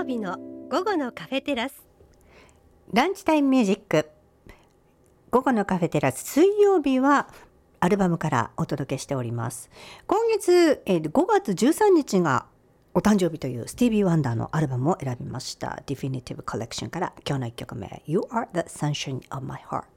曜日の午後のカフェテラス。 ランチタイムミュージック、午後のカフェテラス、水曜日はアルバムからお届けしております。今月、5月13日がお誕生日というスティービー・ワンダーのアルバムを選びました。Definitive Collection から今日の1曲目 You are the sunshine of my heart。